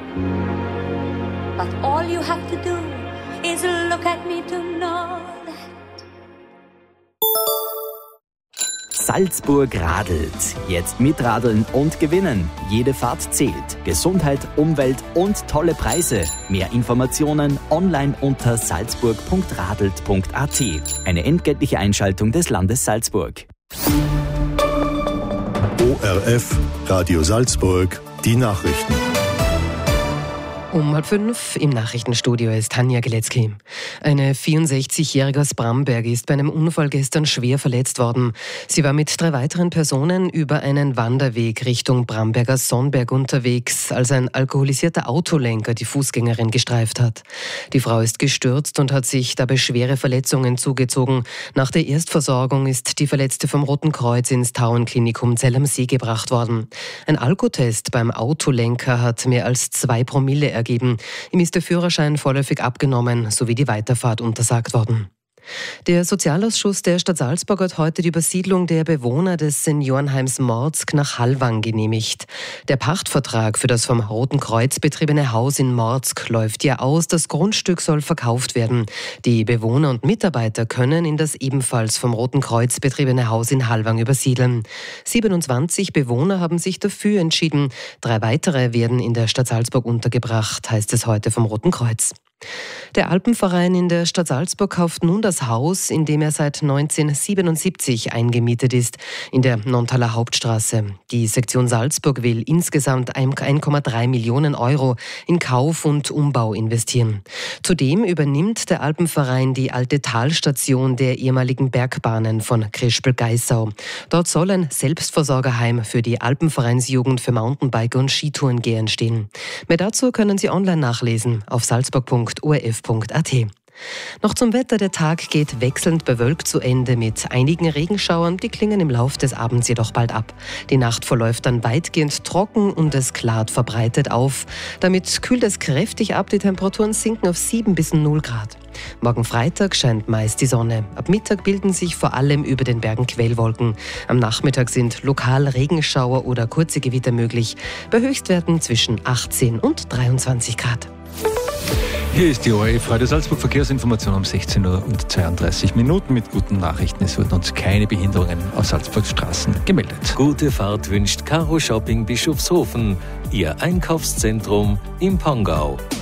But all you have to do is look at me to know that. Salzburg radelt. Jetzt mitradeln und gewinnen. Jede Fahrt zählt. Gesundheit, Umwelt und tolle Preise. Mehr Informationen online unter salzburg.radelt.at. Eine entgeltliche Einschaltung des Landes Salzburg. ORF, Radio Salzburg, die Nachrichten. Um 4:30 im Nachrichtenstudio ist Tanja Geletzky. Eine 64-Jährige aus Bramberg ist bei einem Unfall gestern schwer verletzt worden. Sie war mit 3 weiteren Personen über einen Wanderweg Richtung Bramberger Sonnberg unterwegs, als ein alkoholisierter Autolenker die Fußgängerin gestreift hat. Die Frau ist gestürzt und hat sich dabei schwere Verletzungen zugezogen. Nach der Erstversorgung ist die Verletzte vom Roten Kreuz ins Tauernklinikum Zell am See gebracht worden. Ein Alkotest beim Autolenker hat mehr als 2 Promille ergeben. Ihm ist der Führerschein vorläufig abgenommen sowie die Weiterfahrt untersagt worden. Der Sozialausschuss der Stadt Salzburg hat heute die Übersiedlung der Bewohner des Seniorenheims Morzg nach Hallwang genehmigt. Der Pachtvertrag für das vom Roten Kreuz betriebene Haus in Morzg läuft ja aus. Das Grundstück soll verkauft werden. Die Bewohner und Mitarbeiter können in das ebenfalls vom Roten Kreuz betriebene Haus in Hallwang übersiedeln. 27 Bewohner haben sich dafür entschieden. 3 weitere werden in der Stadt Salzburg untergebracht, heißt es heute vom Roten Kreuz. Der Alpenverein in der Stadt Salzburg kauft nun das Haus, in dem er seit 1977 eingemietet ist, in der Nonntaler Hauptstraße. Die Sektion Salzburg will insgesamt 1,3 Millionen Euro in Kauf und Umbau investieren. Zudem übernimmt der Alpenverein die alte Talstation der ehemaligen Bergbahnen von Krispel-Geissau. Dort soll ein Selbstversorgerheim für die Alpenvereinsjugend für Mountainbiker und Skitourengeher entstehen. Mehr dazu können Sie online nachlesen auf salzburg.orf.at. Noch zum Wetter. Der Tag geht wechselnd bewölkt zu Ende mit einigen Regenschauern. Die klingen im Lauf des Abends jedoch bald ab. Die Nacht verläuft dann weitgehend trocken und es klart verbreitet auf. Damit kühlt es kräftig ab. Die Temperaturen sinken auf 7 bis 0 Grad. Morgen Freitag scheint meist die Sonne. Ab Mittag bilden sich vor allem über den Bergen Quellwolken. Am Nachmittag sind lokal Regenschauer oder kurze Gewitter möglich. Bei Höchstwerten zwischen 18 und 23 Grad. Hier ist die ORF Radio Salzburg Verkehrsinformation um 16:32 mit guten Nachrichten. Es wurden uns keine Behinderungen auf Salzburgs Straßen gemeldet. Gute Fahrt wünscht Caro Shopping Bischofshofen, Ihr Einkaufszentrum im Pongau.